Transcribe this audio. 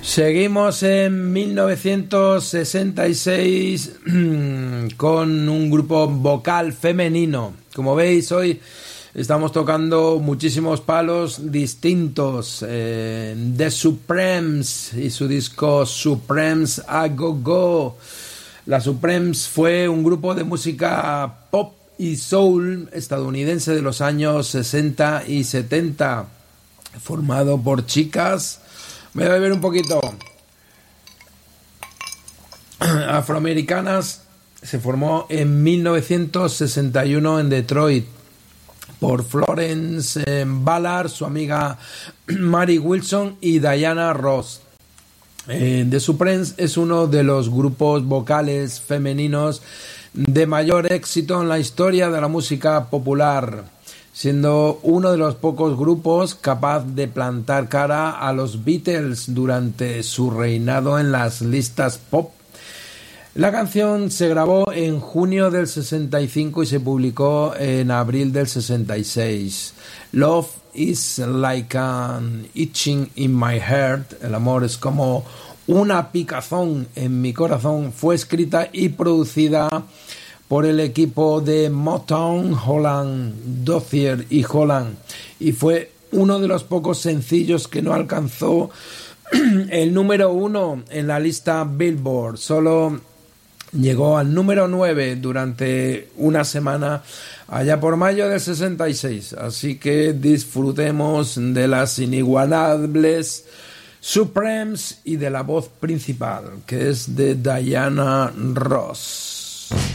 Seguimos en 1966 con un grupo vocal femenino. Como veis, hoy estamos tocando muchísimos palos distintos. The Supremes y su disco Supremes A Go Go. La Supremes fue un grupo de música pop y soul estadounidense de los años 60 y 70, formado por chicas. Voy a beber un poquito. Afroamericanas. Se formó en 1961 en Detroit por Florence Ballard, su amiga Mary Wilson y Diana Ross. The Supremes es uno de los grupos vocales femeninos de mayor éxito en la historia de la música popular, siendo uno de los pocos grupos capaz de plantar cara a los Beatles durante su reinado en las listas pop. La canción se grabó en junio del 65 y se publicó en abril del 66. Love is like an itching in my heart. El amor es como una picazón en mi corazón. Fue escrita y producida por el equipo de Motown, Holland, Dozier y Holland, y fue uno de los pocos sencillos que no alcanzó el número 1 en la lista Billboard. Solo llegó al número 9 durante una semana allá por mayo del 66. Así que disfrutemos de las inigualables Supremes y de la voz principal, que es de Diana Ross.